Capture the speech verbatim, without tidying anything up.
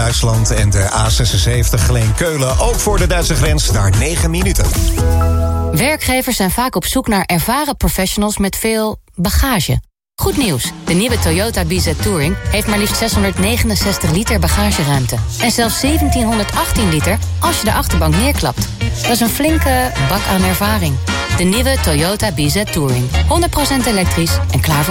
Duitsland. En de A zesenzeventig Geleen-Keulen, ook voor de Duitse grens, daar negen minuten. Werkgevers zijn vaak op zoek naar ervaren professionals met veel bagage. Goed nieuws, de nieuwe Toyota B Z Touring heeft maar liefst zeshonderdnegenenzestig liter bagageruimte. En zelfs zeventienhonderdachttien liter als je de achterbank neerklapt. Dat is een flinke bak aan ervaring. De nieuwe Toyota B Z Touring. honderd procent elektrisch en klaar voor